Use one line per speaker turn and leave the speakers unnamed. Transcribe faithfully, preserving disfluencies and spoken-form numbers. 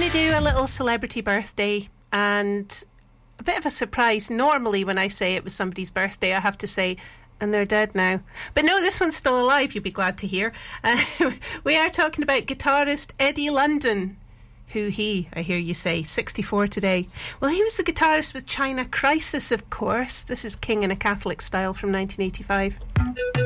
we do a little celebrity birthday, and a bit of a surprise. Normally when I say it was somebody's birthday, I have to say, and they're dead now. But no, this one's still alive, you'll be glad to hear. Uh, we are talking about guitarist Eddie London. Who he, I hear you say, sixty-four today. Well, he was the guitarist with China Crisis, of course. This is King in a Catholic Style from nineteen eighty-five.